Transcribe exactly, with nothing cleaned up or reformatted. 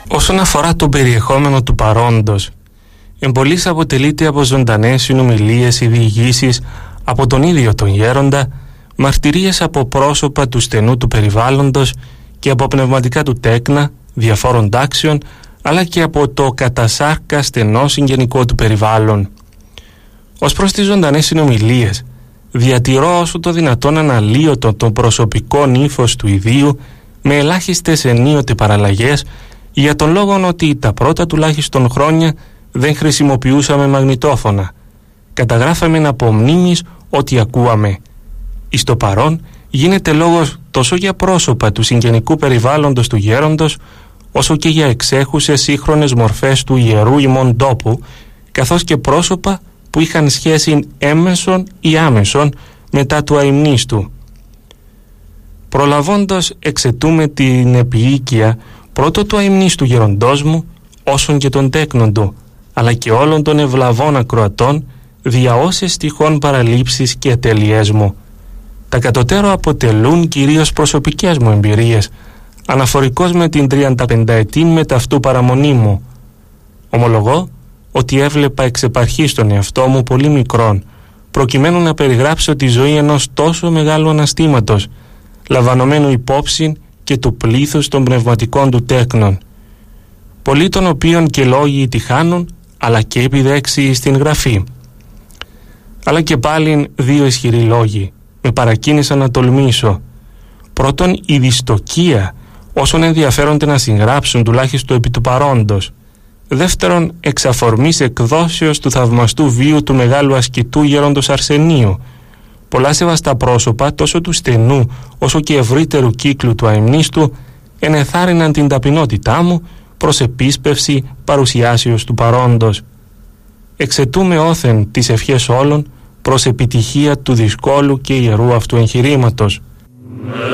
Όσον αφορά το περιεχόμενο του παρόντος, εμπολής αποτελείται από ζωντανές συνομιλίες ή διηγήσεις από τον ίδιο τον γέροντα, μαρτυρίες από πρόσωπα του στενού του περιβάλλοντος και από πνευματικά του τέκνα διαφόρων τάξεων, αλλά και από το κατά σάρκα στενό συγγενικό του περιβάλλον. Ως προς τις ζωντανές συνομιλίες, διατηρώ όσο το δυνατόν αναλύωτο τον προσωπικό ύφος του ιδίου με ελάχιστες ενίοτε παραλλαγές, για τον λόγο ότι τα πρώτα τουλάχιστον χρόνια δεν χρησιμοποιούσαμε μαγνητόφωνα. Καταγράφαμε από μνήμης ό,τι ακούαμε. Εις το παρόν γίνεται λόγος τόσο για πρόσωπα του συγγενικού περιβάλλοντος του γέροντος, όσο και για εξέχουσες σύγχρονες μορφές του ιερού ημών τόπου, καθώς και πρόσωπα που είχαν σχέση έμμεσον ή άμεσον μετά του αημνίστου. Προλαβώντας εξαιτούμε την επιοίκεια πρώτο του αημνίστου γεροντός μου, όσον και των τέκνων του, αλλά και όλων των ευλαβών ακροατών, δια όσες τυχόν παραλήψεις και ατέλειές μου. Τα κατωτέρω αποτελούν κυρίως προσωπικές μου εμπειρίες, αναφορικώς με την τριανταπενταετή μεταυτού παραμονή μου. Ομολογώ ότι έβλεπα εξ επαρχής τον εαυτό μου πολύ μικρόν, προκειμένου να περιγράψω τη ζωή ενός τόσο μεγάλου αναστήματος, λαμβανομένου υπόψη και του πλήθους των πνευματικών του τέκνων, πολλοί των οποίων και λόγοι τυχάνουν, αλλά και επιδέξει στην γραφή. Αλλά και πάλι δύο ισχυροί λόγοι με παρακίνησαν να τολμήσω. Πρώτον, η δυστοκία όσων ενδιαφέρονται να συγγράψουν τουλάχιστον επί του παρόντος. Δεύτερον, εξ αφορμής εκδόσεως του θαυμαστού βίου του μεγάλου ασκητού γέροντος Αρσενίου. Πολλά σεβαστά πρόσωπα τόσο του στενού όσο και ευρύτερου κύκλου του αημνίστου ενεθάρρυναν την ταπεινότητά μου προς επίσπευση παρουσιάσεως του παρόντος. Εξαιτούμε όθεν τις ευχές όλων προς επιτυχία του δυσκόλου και ιερού αυτού εγχειρήματος.